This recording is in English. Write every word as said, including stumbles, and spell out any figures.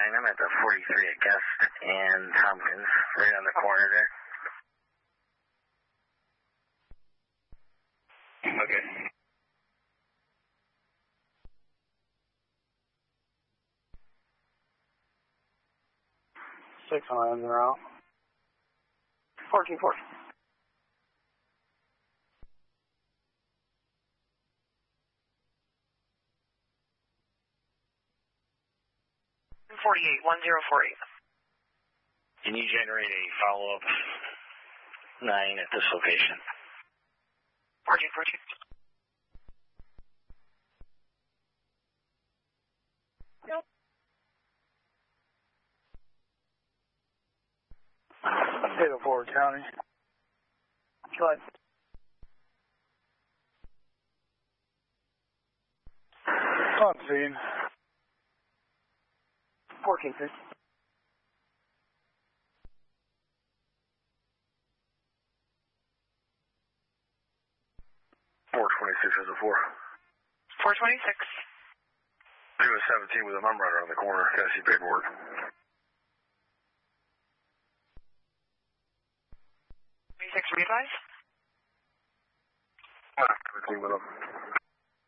nine, I'm at the forty-three at Guest and Tompkins, right on the corner there. Okay. Six lines are out. Fourteen forty. Forty-eight one zero four eight. Can you generate a follow-up nine at this location? Fourteen fourteen. Yep. eight oh four County. Go ahead. On scene. Fourteen fifty. four twenty-six is a four. Four twenty-six. Two is seventeen with a number runner on the corner. Gotta see paperwork. Twenty-six readwise. Ah, with them.